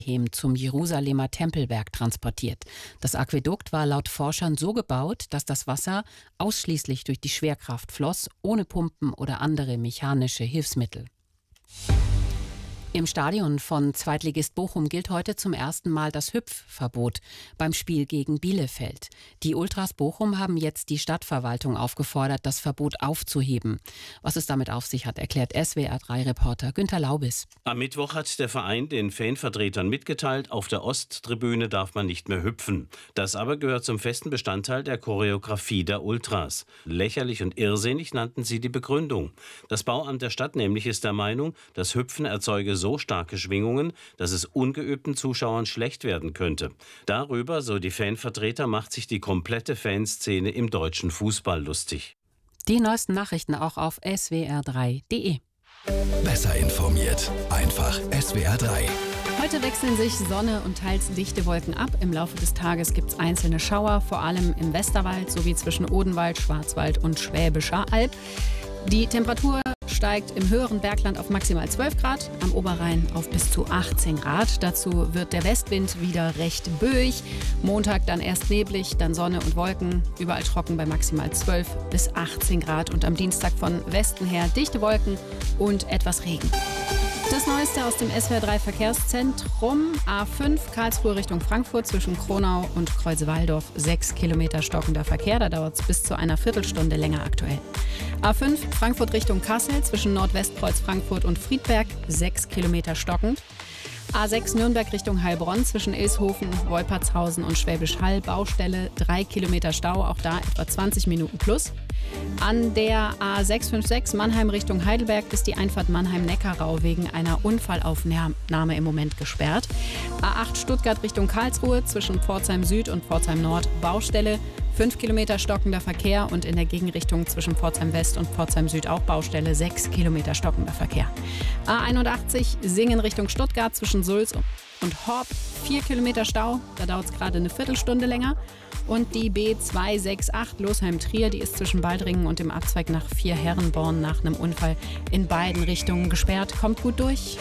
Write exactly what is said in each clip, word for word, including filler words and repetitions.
zum Jerusalemer Tempelberg transportiert. Das Aquädukt war laut Forschern so gebaut, dass das Wasser ausschließlich durch die Schwerkraft floss, ohne Pumpen oder andere mechanische Hilfsmittel. Im Stadion von Zweitligist Bochum gilt heute zum ersten Mal das Hüpfverbot beim Spiel gegen Bielefeld. Die Ultras Bochum haben jetzt die Stadtverwaltung aufgefordert, das Verbot aufzuheben. Was es damit auf sich hat, erklärt S W R drei Reporter Günter Laubis. Am Mittwoch hat der Verein den Fanvertretern mitgeteilt, auf der Osttribüne darf man nicht mehr hüpfen. Das aber gehört zum festen Bestandteil der Choreografie der Ultras. Lächerlich und irrsinnig nannten sie die Begründung. Das Bauamt der Stadt nämlich ist der Meinung, das Hüpfen erzeuge so starke Schwingungen, dass es ungeübten Zuschauern schlecht werden könnte. Darüber, so die Fanvertreter, macht sich die komplette Fanszene im deutschen Fußball lustig. Die neuesten Nachrichten auch auf S W R drei Punkt de. Besser informiert, einfach S W R drei. Heute wechseln sich Sonne und teils dichte Wolken ab. Im Laufe des Tages gibt es einzelne Schauer, vor allem im Westerwald sowie zwischen Odenwald, Schwarzwald und Schwäbischer Alb. Die Temperatur steigt im höheren Bergland auf maximal zwölf Grad, am Oberrhein auf bis zu achtzehn Grad. Dazu wird der Westwind wieder recht böig. Montag dann erst neblig, dann Sonne und Wolken, überall trocken bei maximal zwölf bis achtzehn Grad. Und am Dienstag von Westen her dichte Wolken und etwas Regen. Das Neueste aus dem S W R drei Verkehrszentrum. A fünf Karlsruhe Richtung Frankfurt zwischen Kronau und Kreuze-Walldorf. sechs Kilometer stockender Verkehr. Da dauert es bis zu einer Viertelstunde länger aktuell. A fünf Frankfurt Richtung Kassel zwischen Nordwestkreuz Frankfurt und Friedberg. sechs Kilometer stockend. A sechs Nürnberg Richtung Heilbronn zwischen Ilshofen, Wolpertshausen und Schwäbisch Hall. Baustelle, drei Kilometer Stau, auch da etwa zwanzig Minuten plus. An der A sechs fünf sechs Mannheim Richtung Heidelberg ist die Einfahrt Mannheim-Neckarau wegen einer Unfallaufnahme im Moment gesperrt. A acht Stuttgart Richtung Karlsruhe zwischen Pforzheim Süd und Pforzheim Nord. Baustelle, fünf Kilometer stockender Verkehr und in der Gegenrichtung zwischen Pforzheim West und Pforzheim Süd auch Baustelle, sechs Kilometer stockender Verkehr. A einundachtzig Singen Richtung Stuttgart zwischen Sulz und Horb, vier Kilometer Stau, da dauert es gerade eine Viertelstunde länger. Und die B zwei sechs acht Losheim-Trier, die ist zwischen Baldringen und dem Abzweig nach Vierherrenborn nach einem Unfall in beiden Richtungen gesperrt. Kommt gut durch.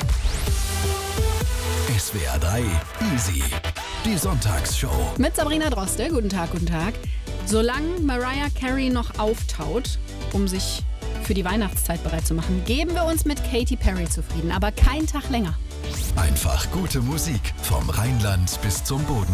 S W R drei Easy, die Sonntagsshow. Mit Sabrina Droste, guten Tag, guten Tag. Solange Mariah Carey noch auftaut, um sich für die Weihnachtszeit bereit zu machen, geben wir uns mit Katy Perry zufrieden, aber keinen Tag länger. Einfach gute Musik vom Rheinland bis zum Boden.